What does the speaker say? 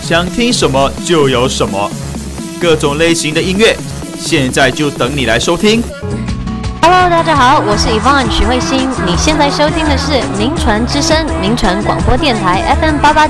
想听什么就有什么，各种类型的音乐，现在就等你来收听。 Hello， 大家好，我是 Yvonne 许慧欣，你现在收听的是名传之声，名传广播电台 FM88。